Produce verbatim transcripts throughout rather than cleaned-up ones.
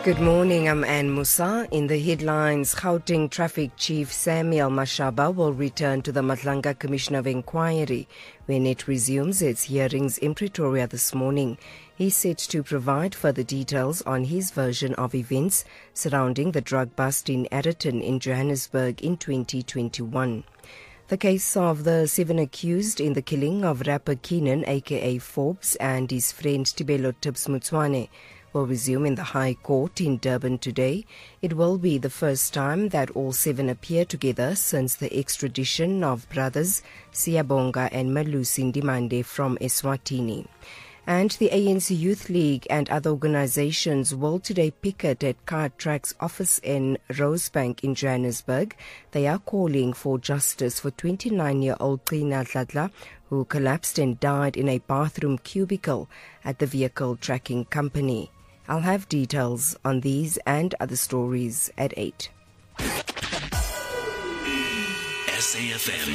Good morning, I'm Anne Musa. In the headlines, Gauteng Traffic Chief Samuel Mashaba will return to the Madlanga Commission of Inquiry when it resumes its hearings in Pretoria this morning. He's set to provide further details on his version of events surrounding the drug bust in Adderton in Johannesburg in twenty twenty-one. The case of the seven accused in the killing of rapper Keenan, aka Forbes, and his friend Tibelo Tibbs Mutswane will resume in the High Court in Durban today. It will be the first time that all seven appear together since the extradition of brothers Siyabonga and Malusi Ndimande from Eswatini. And the A N C Youth League and other organizations will today picket at Cartrack's office in Rosebank in Johannesburg. They are calling for justice for twenty-nine-year-old Qina Dladla, who collapsed and died in a bathroom cubicle at the vehicle tracking company. I'll have details on these and other stories at eight. S A F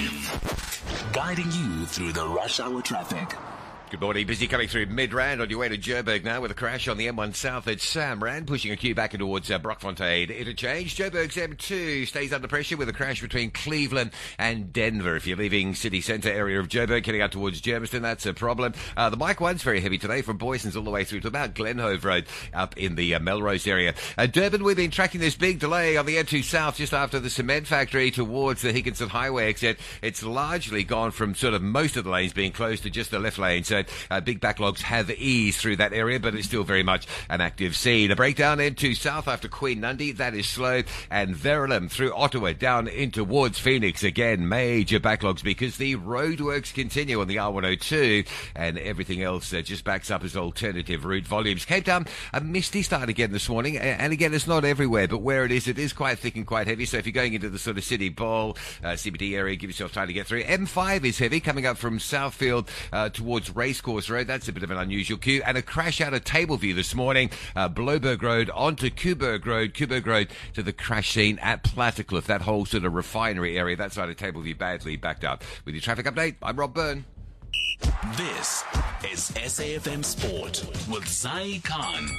M, guiding you through the rush hour traffic. Good morning. Busy coming through Midrand on your way to Joburg now with a crash on the M one South at Samrand, pushing a queue back towards uh, Brockfontein interchange. Joburg's M two stays under pressure with a crash between Cleveland and Denver. If you're leaving city centre area of Joburg, heading out towards Germiston, that's a problem. Uh, the Mike one's very heavy today from Boysons all the way through to about Glenhove Road up in the uh, Melrose area. Uh, Durban, we've been tracking this big delay on the M two South just after the cement factory towards the Higginson Highway exit. It's largely gone from sort of most of the lanes being closed to just the left lane. So Uh, big backlogs have eased through that area, but it's still very much an active scene. A breakdown into south after Queen Nundy, that is slow, and Verulam through Ottawa down in towards Phoenix. Again, major backlogs because the roadworks continue on the R one oh two, and everything else uh, just backs up as alternative route volumes. Cape Town, a misty start again this morning, and again, it's not everywhere, but where it is, it is quite thick and quite heavy. So if you're going into the sort of City Bowl, uh, C B D area, give yourself time to get through. M five is heavy, coming up from Southfield uh, towards Racecourse Road. That's a bit of an unusual queue. And a crash out of Tableview this morning. Uh, Bloberg Road onto Kuberg Road. Kuberg Road to the crash scene at Plattercliff. That whole sort of refinery area, that side of Tableview, badly backed up. With your traffic update, I'm Rob Byrne. This is S A F M Sport with Zai Khan.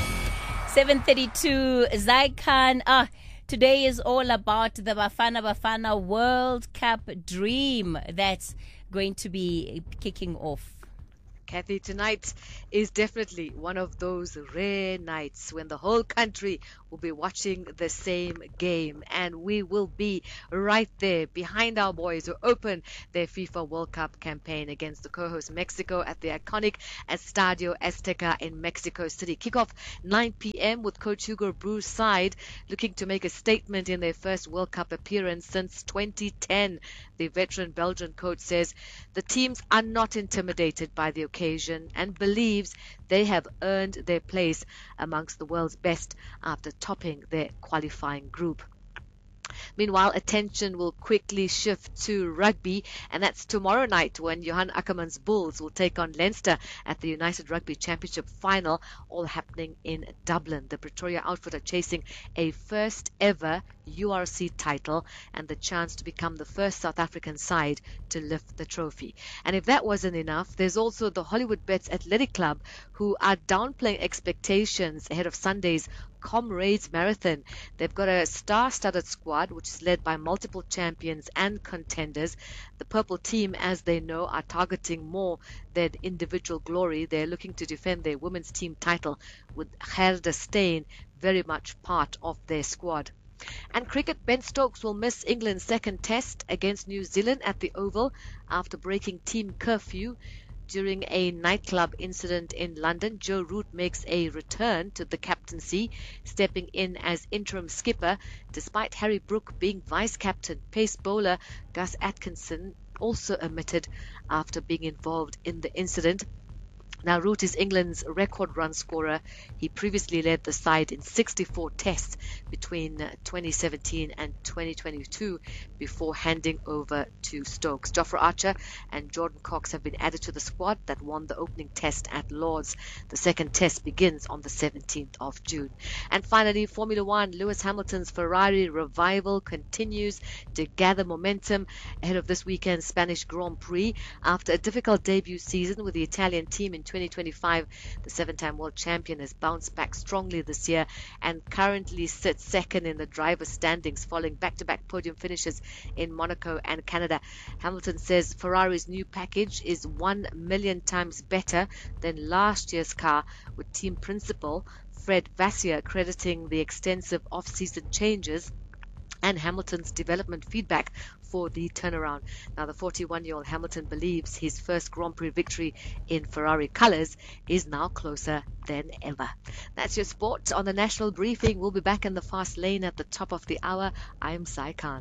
seven thirty-two, Zai Khan. Ah, today is all about the Bafana Bafana World Cup dream that's going to be kicking off. Kathy, tonight is definitely one of those rare nights when the whole country will be watching the same game, and we will be right there behind our boys who open their FIFA World Cup campaign against the co-host Mexico at the iconic Estadio Azteca in Mexico City. Kickoff nine p.m. with Coach Hugo Broos' side looking to make a statement in their first World Cup appearance since twenty ten. The veteran Belgian coach says the teams are not intimidated by the occasion and believes they have earned their place amongst the world's best after topping their qualifying group. Meanwhile, attention will quickly shift to rugby, and that's tomorrow night when Johan Ackermann's Bulls will take on Leinster at the United Rugby Championship final, all happening in Dublin. The Pretoria outfit are chasing a first ever U R C title and the chance to become the first South African side to lift the trophy. And if that wasn't enough, there's also the Hollywood Bets Athletic Club, who are downplaying expectations ahead of Sunday's Comrades Marathon. They've got a star-studded squad which is led by multiple champions and contenders. The purple team, as they know, are targeting more than individual glory. They're looking to defend their women's team title with Gerda Steyn very much part of their squad. And cricket, Ben Stokes will miss England's second test against New Zealand at the Oval after breaking team curfew during a nightclub incident in London. Joe Root makes a return to the captaincy, stepping in as interim skipper despite Harry Brook being vice-captain. Pace bowler Gus Atkinson also omitted after being involved in the incident. Now, Root is England's record run scorer. He previously led the side in sixty-four tests between twenty seventeen and twenty twenty-two before handing over to Stokes. Jofra Archer and Jordan Cox have been added to the squad that won the opening test at Lord's. The second test begins on the seventeenth of June. And finally, Formula One, Lewis Hamilton's Ferrari revival continues to gather momentum ahead of this weekend's Spanish Grand Prix. After a difficult debut season with the Italian team in twenty twenty-five. The seven-time world champion has bounced back strongly this year and currently sits second in the driver's standings, following back-to-back podium finishes in Monaco and Canada. Hamilton says Ferrari's new package is one million times better than last year's car, with team principal Fred Vasseur crediting the extensive off-season changes and Hamilton's development feedback for the turnaround. Now, the forty-one-year-old Hamilton believes his first Grand Prix victory in Ferrari colours is now closer than ever. That's your sport on the National Briefing. We'll be back in the fast lane at the top of the hour. I'm Sai Khan.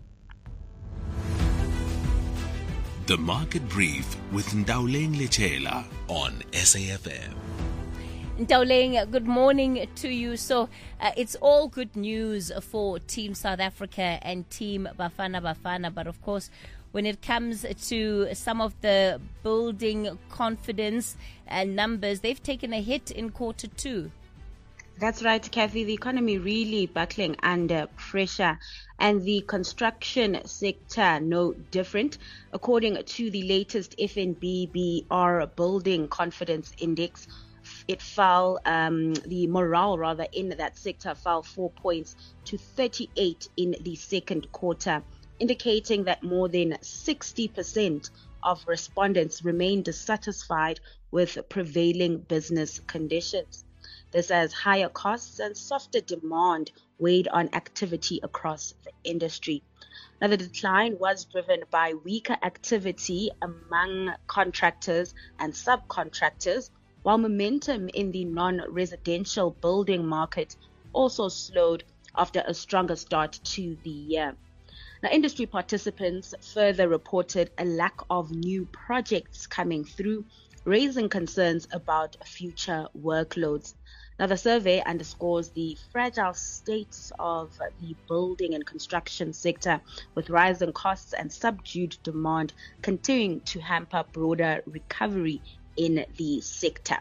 The Market Brief with Ndauleng Lechela on S A F M. Ndauleng, good morning to you. So uh, it's all good news for Team South Africa and Team Bafana Bafana. But of course, when it comes to some of the building confidence and numbers, they've taken a hit in quarter two. That's right, Kathy. The economy really battling under pressure, and the construction sector no different. According to the latest F N B B R Building Confidence Index, it fell, um, the morale rather in that sector fell four points to thirty-eight in the second quarter, indicating that more than sixty percent of respondents remain dissatisfied with prevailing business conditions. This as higher costs and softer demand weighed on activity across the industry. Now, the decline was driven by weaker activity among contractors and subcontractors, while momentum in the non-residential building market also slowed after a stronger start to the year. Now, industry participants further reported a lack of new projects coming through, raising concerns about future workloads. Now, the survey underscores the fragile state of the building and construction sector, with rising costs and subdued demand continuing to hamper broader recovery in the sector.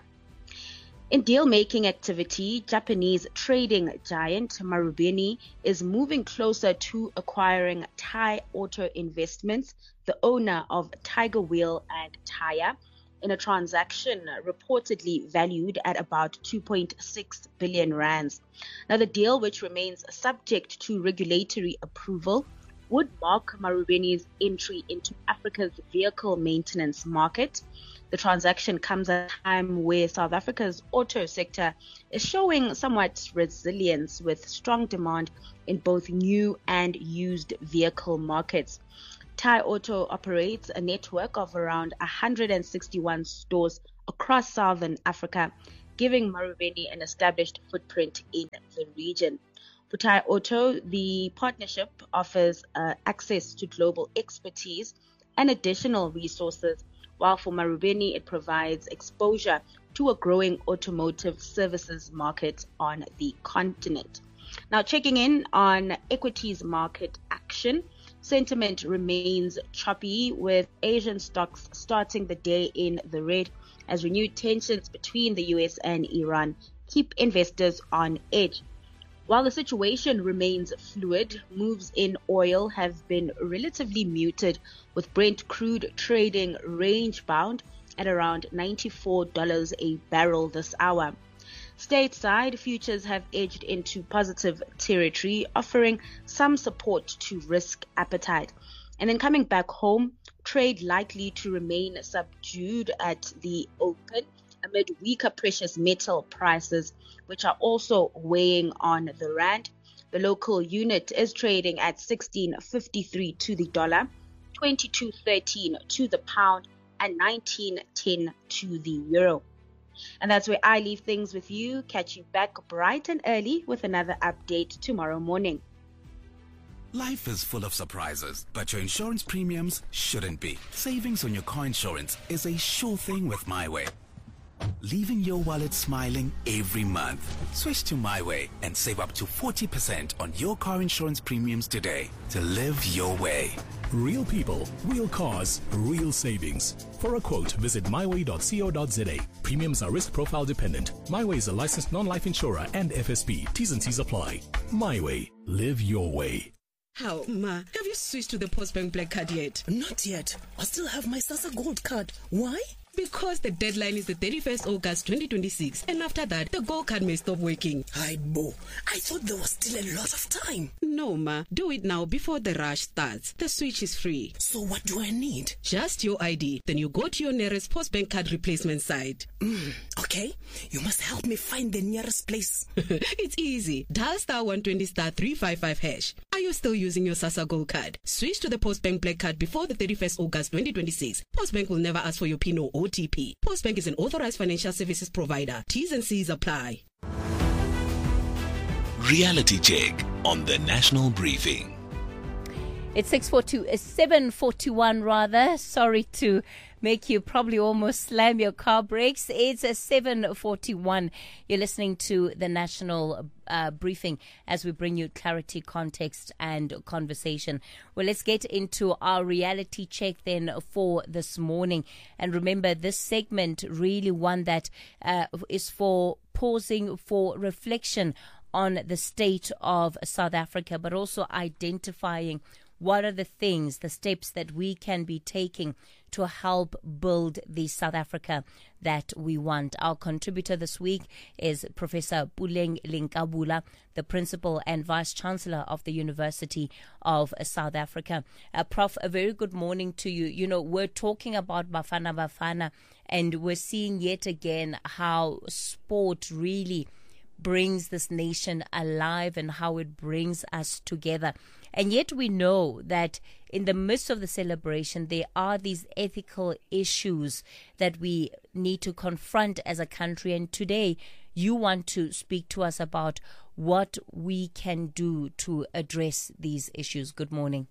In deal-making activity, Japanese trading giant Marubeni is moving closer to acquiring Thai Auto Investments, the owner of Tiger Wheel and Tire, in a transaction reportedly valued at about two point six billion rands. Now, the deal, which remains subject to regulatory approval, would mark Marubeni's entry into Africa's vehicle maintenance market. The transaction comes at a time where South Africa's auto sector is showing somewhat resilience, with strong demand in both new and used vehicle markets. Thai Auto operates a network of around one hundred sixty-one stores across Southern Africa, giving Marubeni an established footprint in the region. For Thai Auto, the partnership offers uh, access to global expertise and additional resources, while for Marubeni, it provides exposure to a growing automotive services market on the continent. Now, checking in on equities market action, sentiment remains choppy, with Asian stocks starting the day in the red as renewed tensions between the U S and Iran keep investors on edge. While the situation remains fluid, moves in oil have been relatively muted, with Brent crude trading range-bound at around ninety-four dollars a barrel this hour. Stateside, futures have edged into positive territory, offering some support to risk appetite. And then coming back home, trade likely to remain subdued at the open amid weaker precious metal prices, which are also weighing on the rand. The local unit is trading at sixteen fifty-three to the dollar, twenty-two thirteen to the pound, and nineteen ten to the euro. And that's where I leave things with you. Catch you back bright and early with another update tomorrow morning. Life is full of surprises, but your insurance premiums shouldn't be. Savings on your car insurance is a sure thing with MyWay, leaving your wallet smiling every month. Switch to MyWay and save up to forty percent on your car insurance premiums today to live your way. Real people, real cars, real savings. For a quote, visit my way dot co dot za. Premiums are risk profile dependent. MyWay is a licensed non-life insurer and F S P. T's and C's apply. MyWay. Live your way. How, Ma? Have you switched to the Postbank Black Card yet? Not yet. I still have my SASSA Gold Card. Why? Because the deadline is the thirty-first of August twenty twenty-six, and after that, the Go card may stop working. Hi, Bo. I thought there was still a lot of time. No, ma. Do it now before the rush starts. The switch is free. So what do I need? Just your I D. Then you go to your nearest Postbank card replacement site. Mm, okay. You must help me find the nearest place. It's easy. Dial star one twenty star three five five hash. Are you still using your SASSA Gold card? Switch to the Postbank Black card before the thirty-first of August twenty twenty-six. Postbank will never ask for your PIN or O T P. Postbank is an authorized financial services provider. T's and C's apply. Reality check on the National Briefing. It's six forty, seven forty-one rather. Sorry to make you probably almost slam your car brakes. It's a seven forty-one. You're listening to the National uh, Briefing as we bring you clarity, context and conversation. Well, let's get into our reality check then for this morning. And remember, this segment really one that uh, is for pausing for reflection on the state of South Africa, but also identifying what are the things, the steps that we can be taking to help build the South Africa that we want. Our contributor this week is Professor Puleng Linkabula, the Principal and Vice Chancellor of the University of South Africa. Uh, Prof, a very good morning to you. You know, we're talking about Bafana Bafana, and we're seeing yet again how sport really brings this nation alive and how it brings us together. And yet we know that in the midst of the celebration, there are these ethical issues that we need to confront as a country. And today, you want to speak to us about what we can do to address these issues. Good morning.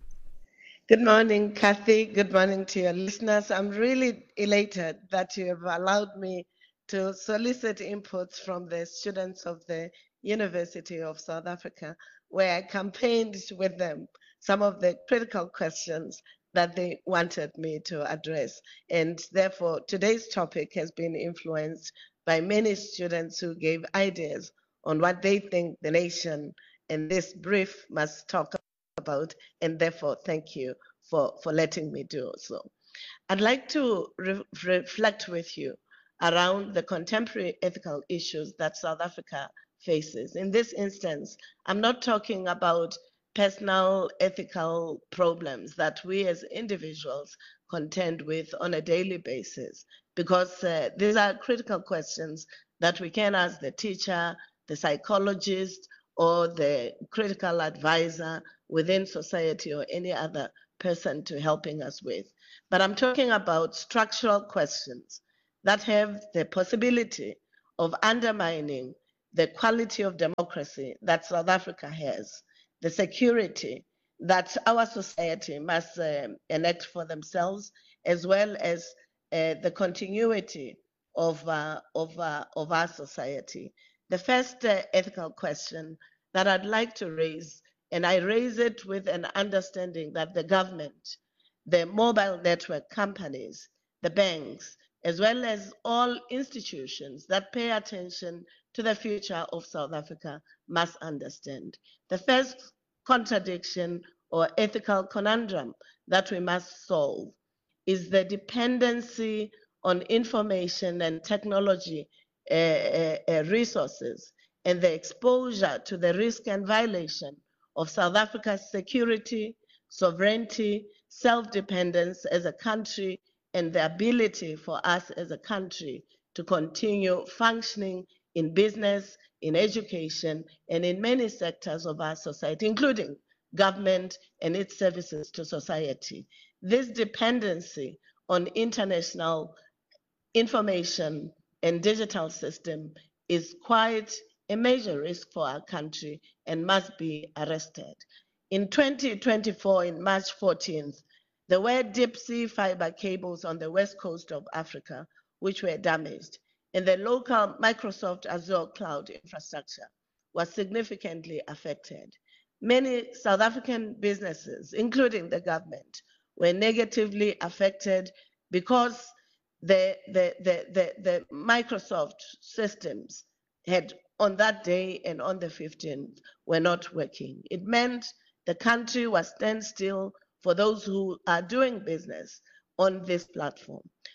Good morning, Kathy. Good morning to your listeners. I'm really elated that you have allowed me to solicit inputs from the students of the University of South Africa, where I campaigned with them some of the critical questions that they wanted me to address. And therefore, today's topic has been influenced by many students who gave ideas on what they think the nation and this brief must talk about. And therefore, thank you for, for letting me do so. I'd like to re- reflect with you around the contemporary ethical issues that South Africa faces. In this instance, I'm not talking about personal ethical problems that we as individuals contend with on a daily basis, because uh, these are critical questions that we can ask the teacher, the psychologist, or the critical advisor within society or any other person to helping us with. But I'm talking about structural questions that have the possibility of undermining the quality of democracy that South Africa has, the security that our society must uh, enact for themselves, as well as uh, the continuity of, uh, of, uh, of our society. The first uh, ethical question that I'd like to raise, and I raise it with an understanding that the government, the mobile network companies, the banks, as well as all institutions that pay attention to the future of South Africa must understand. The first contradiction or ethical conundrum that we must solve is the dependency on information and technology uh, uh, uh, resources and the exposure to the risk and violation of South Africa's security, sovereignty, self-dependence as a country, and the ability for us as a country to continue functioning in business, in education, and in many sectors of our society, including government and its services to society. This dependency on international information and digital system is quite a major risk for our country and must be arrested. In twenty twenty-four, in March fourteenth, there were deep sea fiber cables on the west coast of Africa which were damaged, and the local Microsoft Azure cloud infrastructure was significantly affected. Many South African businesses, including the government, were negatively affected because the, the, the, the, the Microsoft systems had, on that day and on the fifteenth, were not working. It meant the country was standstill for those who are doing business on this platform.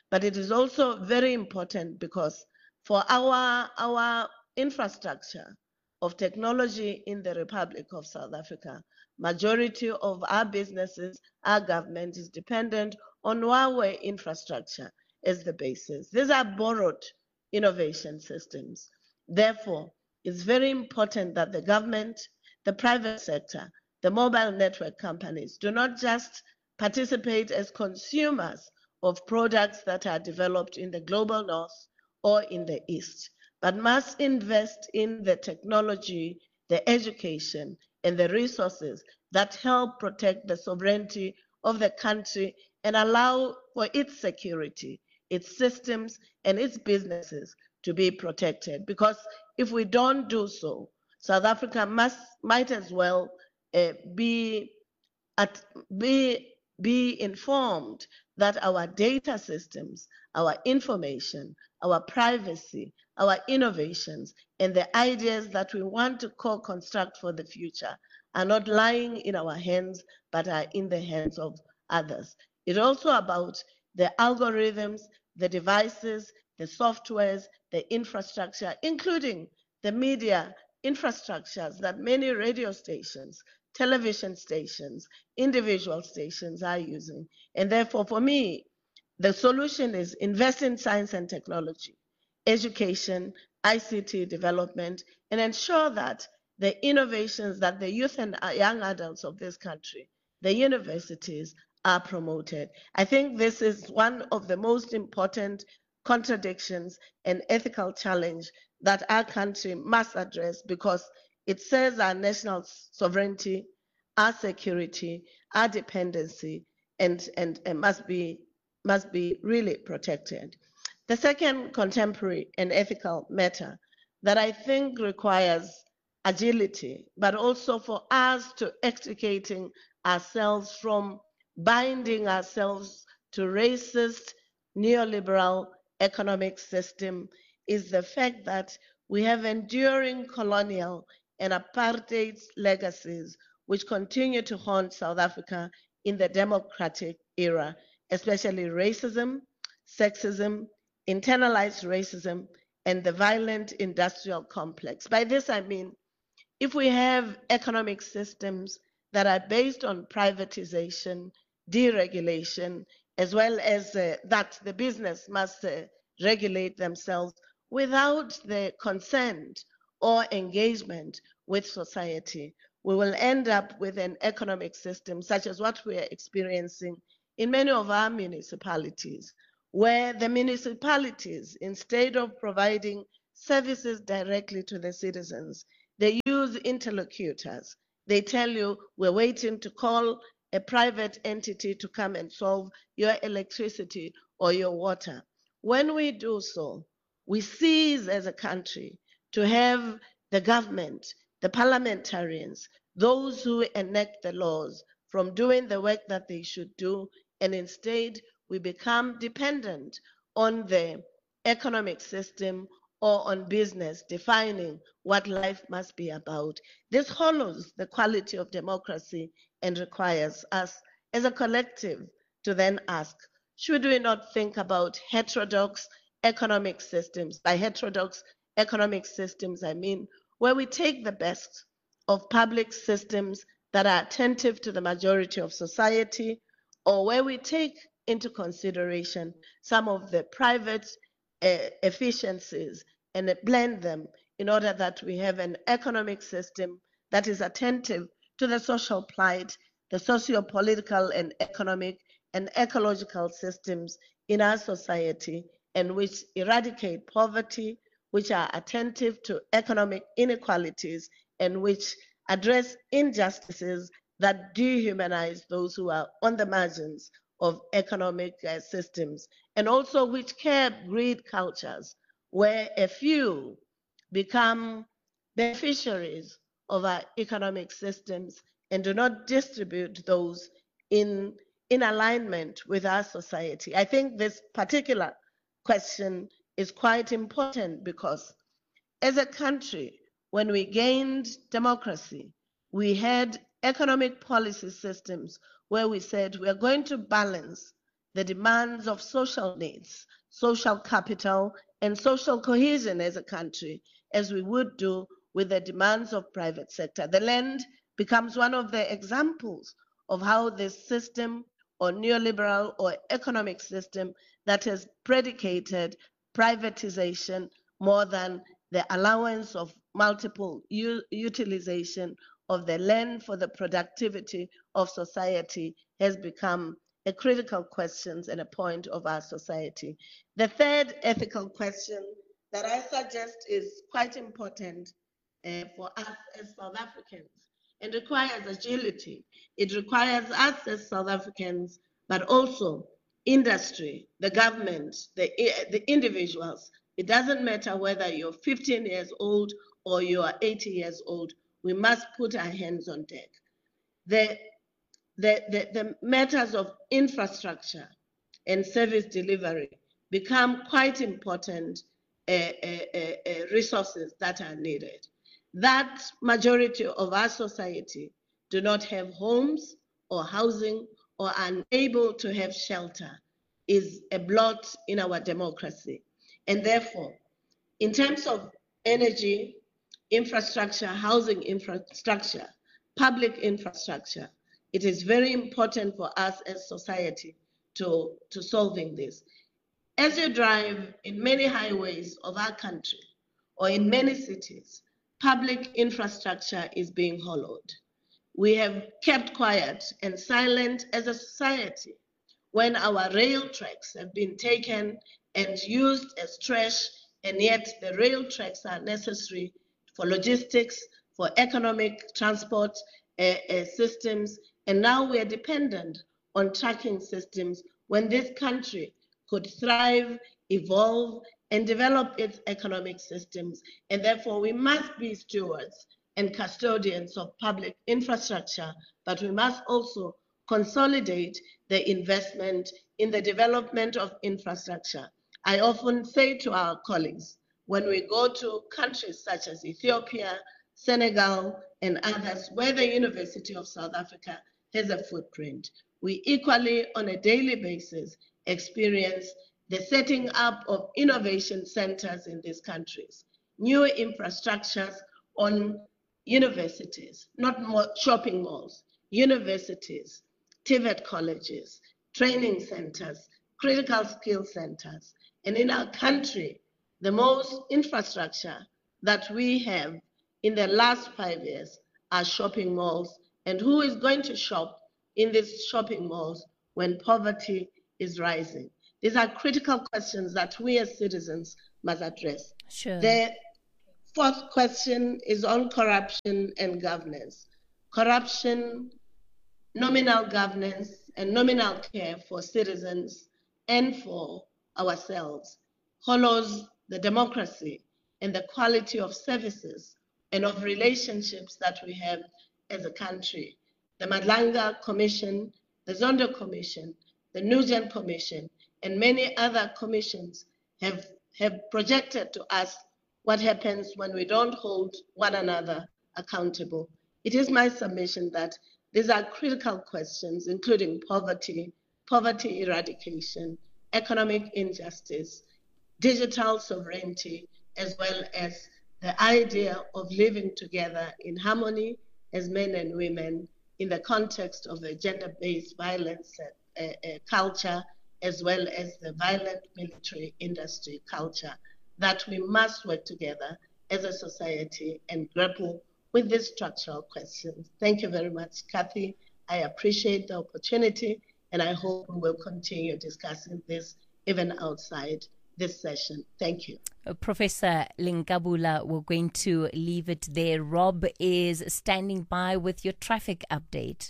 But it is also very important because for our, our infrastructure of technology in the Republic of South Africa, majority of our businesses, our government is dependent on Huawei infrastructure as the basis. These are borrowed innovation systems. Therefore, it's very important that the government, the private sector, the mobile network companies do not just participate as consumers of products that are developed in the global north or in the east, but must invest in the technology, the education, and the resources that help protect the sovereignty of the country and allow for its security, its systems, and its businesses to be protected. Because if we don't do so, South Africa must might as well uh, be at be be informed that our data systems, our information, our privacy, our innovations, and the ideas that we want to co-construct for the future are not lying in our hands, but are in the hands of others. It's also about the algorithms, the devices, the softwares, the infrastructure, including the media infrastructures that many radio stations, television stations, individual stations are using. And therefore, for me, the solution is invest in science and technology, education, I C T development, and ensure that the innovations that the youth and young adults of this country, the universities, are promoted. I think this is one of the most important contradictions and ethical challenge that our country must address, because it says our national sovereignty, our security, our dependency, and, and, and must be must be really protected. The second contemporary and ethical matter that I think requires agility, but also for us to extricating ourselves from binding ourselves to racist neoliberal economic system, is the fact that we have enduring colonial and apartheid legacies which continue to haunt South Africa in the democratic era, especially racism, sexism, internalized racism, and the violent industrial complex. By this I mean, if we have economic systems that are based on privatization, deregulation, as well as uh, that the business must uh, regulate themselves without the consent or engagement with society, we will end up with an economic system such as what we are experiencing in many of our municipalities, where the municipalities, instead of providing services directly to the citizens, they use interlocutors. They tell you, we're waiting to call a private entity to come and solve your electricity or your water. When we do so, we cease as a country to have the government, the parliamentarians, those who enact the laws, from doing the work that they should do, and instead we become dependent on the economic system or on business defining what life must be about. This hollows the quality of democracy and requires us as a collective to then ask, should we not think about heterodox economic systems? By heterodox economic systems, I mean where we take the best of public systems that are attentive to the majority of society, or where we take into consideration some of the private uh, efficiencies and blend them in order that we have an economic system that is attentive to the social plight, the socio-political and economic and ecological systems in our society, and which eradicate poverty, which are attentive to economic inequalities, and which address injustices that dehumanize those who are on the margins of economic uh, systems, and also which curb greed cultures, where a few become beneficiaries of our economic systems and do not distribute those in, in alignment with our society. I think this particular question is quite important because as a country, when we gained democracy, we had economic policy systems where we said we are going to balance the demands of social needs, social capital, and social cohesion as a country, as we would do with the demands of private sector. The land becomes one of the examples of how this system or neoliberal or economic system that has predicated privatization more than the allowance of multiple u- utilization of the land for the productivity of society has become a critical question and a point of our society. The third ethical question that I suggest is quite important uh, for us as South Africans and requires agility. It requires us as South Africans, but also industry, the government, the, the individuals. It doesn't matter whether you're fifteen years old or you are eighty years old, we must put our hands on deck. The, the, the, the matters of infrastructure and service delivery become quite important uh, uh, uh, resources that are needed. That majority of our society do not have homes or housing or are unable to have shelter is a blot in our democracy. And therefore, in terms of energy, infrastructure, housing infrastructure, public infrastructure, it is very important for us as society to, to solving this. As you drive in many highways of our country or in many cities, public infrastructure is being hollowed. We have kept quiet and silent as a society when our rail tracks have been taken and used as trash, and yet the rail tracks are necessary for logistics, for economic transport uh, uh, systems, and now we are dependent on tracking systems when this country could thrive, evolve, and develop its economic systems. And therefore, we must be stewards and custodians of public infrastructure, but we must also consolidate the investment in the development of infrastructure. I often say to our colleagues, when we go to countries such as Ethiopia, Senegal, and others, where the University of South Africa has a footprint, we equally, on a daily basis, experience the setting up of innovation centers in these countries, new infrastructures on universities, not more shopping malls, universities, TVET colleges, training centers, critical skill centers. And in our country, the most infrastructure that we have in the last five years are shopping malls. And who is going to shop in these shopping malls when poverty is rising? These are critical questions that we as citizens must address. Sure. The fourth question is on corruption and governance. Corruption, nominal governance, and nominal care for citizens and for ourselves hollows the democracy and the quality of services and of relationships that we have as a country. The Madlanga Commission, the Zondo Commission, the Nugent Commission, and many other commissions have, have projected to us what happens when we don't hold one another accountable. It is my submission that these are critical questions, including poverty, poverty eradication, economic injustice, digital sovereignty, as well as the idea of living together in harmony as men and women in the context of a gender-based violence uh, uh, culture, as well as the violent military industry culture, that we must work together as a society and grapple with these structural questions. Thank you very much, Kathy. I appreciate the opportunity, and I hope we will continue discussing this even outside this session. Thank you. Uh, Professor Lenkabula, we're going to leave it there. Rob is standing by with your traffic update.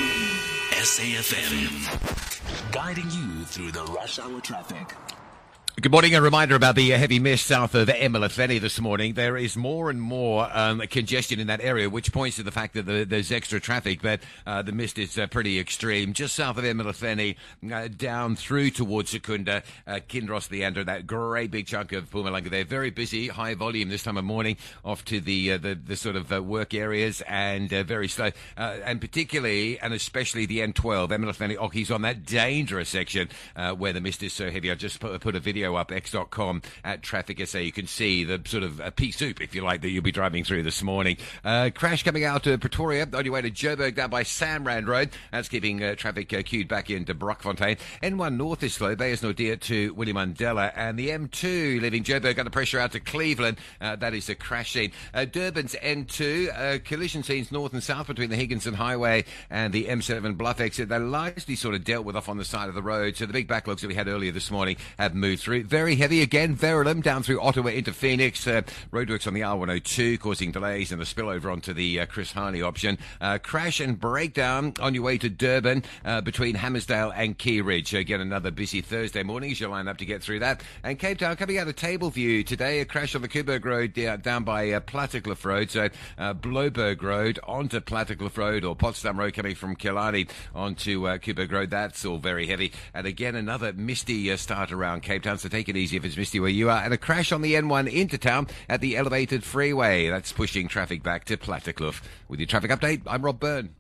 S A F M, guiding you through the rush hour traffic. Good morning. A reminder about the heavy mist south of eMalahleni this morning. There is more and more um, congestion in that area, which points to the fact that the, there's extra traffic, but uh, the mist is uh, pretty extreme. Just south of eMalahleni, uh, down through towards Secunda, uh, Kinross, Leander, that great big chunk of Mpumalanga. They're very busy, high volume this time of morning, off to the uh, the, the sort of uh, work areas, and uh, very slow. Uh, and particularly, and especially the N twelve, eMalahleni Oki's on that dangerous section uh, where the mist is so heavy. I just put, put a video up x dot com at Traffic S A. You can see the sort of uh, pea soup, if you like, that you'll be driving through this morning. Uh, crash coming out of Pretoria on your way to Joburg down by Samrand Road. That's keeping uh, traffic uh, queued back into Brockfontein. N one North is slow, Beyers Naudé to Willie Mandela, and the M two leaving Joburg under pressure out to Cleveland. Uh, that is a crash scene. Uh, Durban's N two, uh, collision scenes north and south between the Higginson Highway and the M seven Bluff exit. They're largely sort of dealt with off on the side of the road, so the big backlogs that we had earlier this morning have moved through. Very heavy again, Verulam down through Ottawa into Phoenix. Uh, roadworks on the R one oh two causing delays and the spillover onto the uh, Chris Harley option. Uh, crash and breakdown on your way to Durban uh, between Hammersdale and Key Ridge. Again, another busy Thursday morning as you line up to get through that. And Cape Town coming out of Tableview today, a crash on the Coburg Road uh, down by uh, Plattekloof Road. So uh, Bloberg Road onto Plattekloof Road, or Potsdam Road coming from Killarney onto uh, Coburg Road. That's all very heavy. And again, another misty uh, start around Cape Town, so take it easy if it's misty where you are. And a crash on the N one into town at the elevated freeway. That's pushing traffic back to Plattekloof. With your traffic update, I'm Rob Byrne.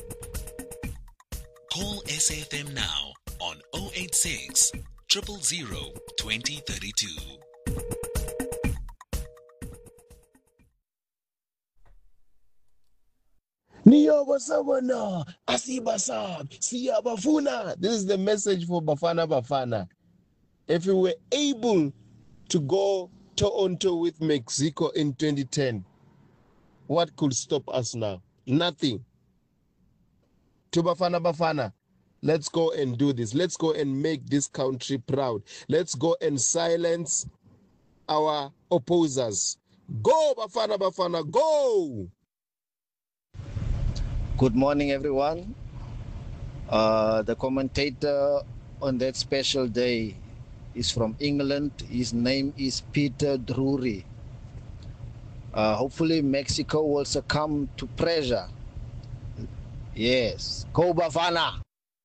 Call S A F M now on oh eight six, zero zero zero, two oh three two. Niyobasabana, asibasab, siyabafuna. This is the message for Bafana Bafana. If we were able to go toe-on-toe with Mexico in twenty ten, what could stop us now? Nothing. To Bafana Bafana, let's go and do this. Let's go and make this country proud. Let's go and silence our opposers. Go, Bafana Bafana, go! Good morning, everyone. Uh, the commentator on that special day is from England. His name is Peter Drury. Uh, hopefully Mexico will succumb to pressure. Yes. Go Bafana.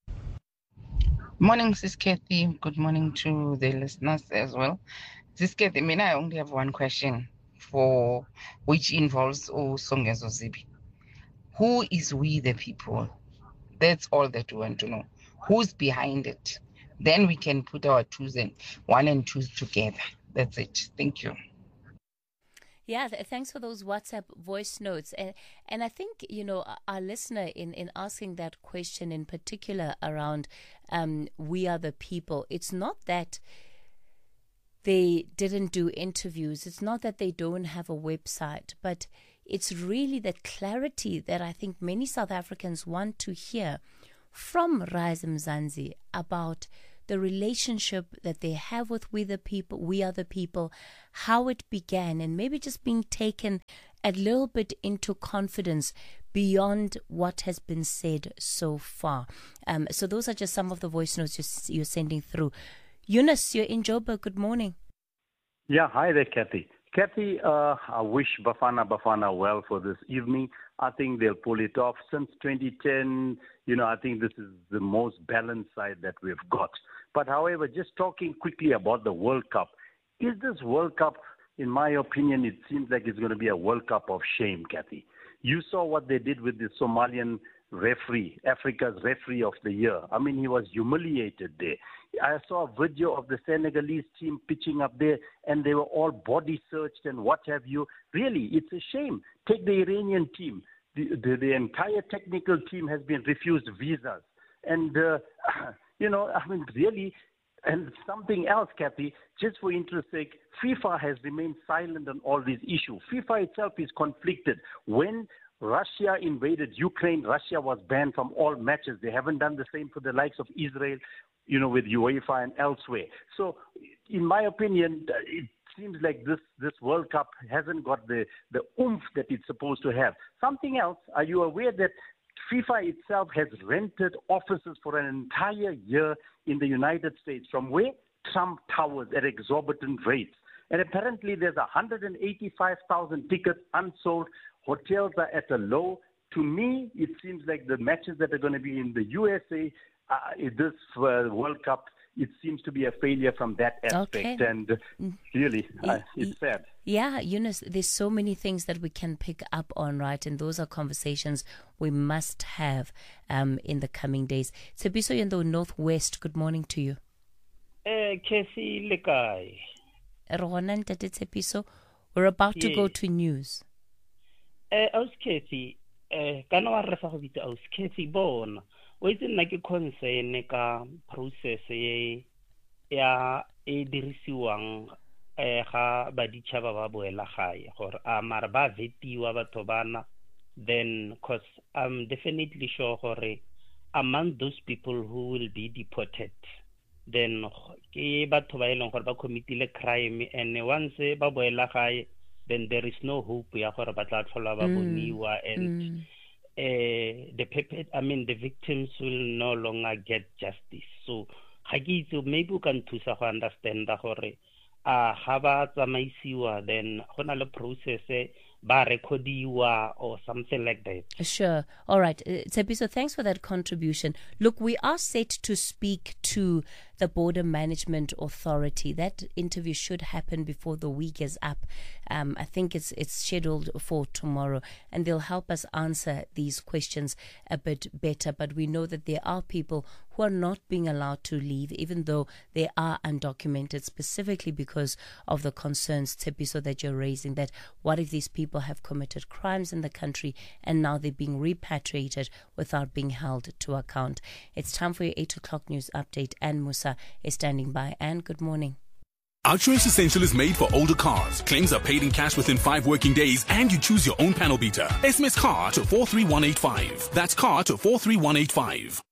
Morning, Sis Kathy. Good morning to the listeners as well. Sis Kathy, I mean, I only have one question for which involves Songezo Zibi. Who is we the people? That's all that we want to know. Who's behind it? Then we can put our twos and one and twos together. That's it. Thank you. Yeah, th- thanks for those WhatsApp voice notes. And and I think, you know, our listener in, in asking that question in particular around um, we are the people, it's not that they didn't do interviews. It's not that they don't have a website, but it's really the clarity that I think many South Africans want to hear from Rise Mzansi about the relationship that they have with we the people, we are the people, how it began, and maybe just being taken a little bit into confidence beyond what has been said so far. Um, so those are just some of the voice notes you're, you're sending through. Eunice, you're in Joburg. Good morning. Yeah, hi there, Kathy. Kathy, uh, I wish Bafana Bafana well for this evening. I think they'll pull it off. Since twenty ten, you know, I think this is the most balanced side that we've got. But however, just talking quickly about the World Cup, is this World Cup, in my opinion, it seems like it's going to be a World Cup of shame, Kathy. You saw what they did with the Somalian referee, Africa's referee of the year. I mean, he was humiliated there. I saw a video of the Senegalese team pitching up there, and they were all body searched and what have you. Really, it's a shame. Take the Iranian team. The, the, the entire technical team has been refused visas. And, uh, you know, I mean, really, and something else, Kathy, just for interest's sake, FIFA has remained silent on all these issues. FIFA itself is conflicted. When Russia invaded Ukraine, Russia was banned from all matches. They haven't done the same for the likes of Israel, you know, with UEFA and elsewhere. So, in my opinion, it seems like this, this World Cup hasn't got the, the oomph that it's supposed to have. Something else, are you aware that FIFA itself has rented offices for an entire year in the United States? From where? Trump Towers at exorbitant rates. And apparently there's one hundred eighty-five thousand tickets unsold. Hotels are at a low. To me, it seems like the matches that are going to be in the U S A, uh, this uh, World Cup, it seems to be a failure from that aspect. Okay. And really, uh, it's sad. Yeah, Eunice, there's so many things that we can pick up on, right? And those are conversations we must have um, in the coming days. Tsepiso in the Northwest, good morning to you. Eh, Casey Lekai. Ronan Tsepiso, we're about to go to news. Eh, aus Casey, eh, kana wa refa go bitsa aus Casey bona. O itse nna ke concern ka process e ya e dirisiwang eh ga ba ditšhaba ba boela gae gore a mara ba vetiwa batho bana, then cause I'm definitely sure gore among those people who will be deported, then ke batho ba eleng gore ba committile crime, and once ba boela gae, then there is no hope ya gore ba tla tlhola ba boniwa, and mm. uh, the perpet I mean the victims will no longer get justice. So maybe we can thusa go understand that gore a ga ba tsamaisiwa, then go na le process ba recordiwa or something like that. Sure. All right. Uh, Tsepiso, thanks for that contribution. Look, we are set to speak to the Border Management Authority. That interview should happen before the week is up. Um, I think it's it's scheduled for tomorrow, and they'll help us answer these questions a bit better. But we know that there are people who are not being allowed to leave, even though they are undocumented, specifically because of the concerns, Tsepiso, that you're raising, that what if these people have committed crimes in the country and now they're being repatriated without being held to account. It's time for your eight o'clock news update. Anne Musa is standing by. Anne, good morning. Outsurance Essential is made for older cars. Claims are paid in cash within five working days, and you choose your own panel beater. S M S car to four three one eight five. That's car to four three one eight five.